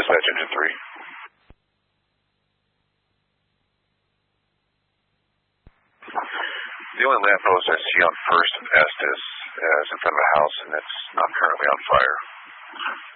Dispatch Engine 3. The only lamppost I see on First and Estes is in front of a house, and it's not currently on fire.